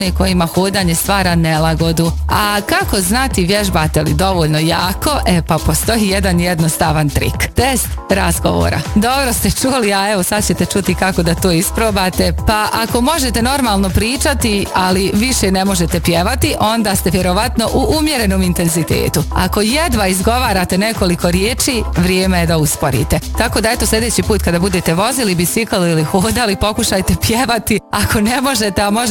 kojima hodanje stvara nelagodu. A kako znati vježbate li dovoljno jako? Pa postoji jedan jednostavan trik. Test razgovora. Dobro ste čuli, a evo sad ćete čuti kako da to isprobate. Pa ako možete normalno pričati, ali više ne možete pjevati, onda ste vjerovatno u umjerenom intenzitetu. Ako jedva izgovarate nekoliko riječi, vrijeme je da usporite. Tako da eto, sljedeći put kada budete vozili bicikl ili hodali, pokušajte pjevati. Ako ne možete, a možete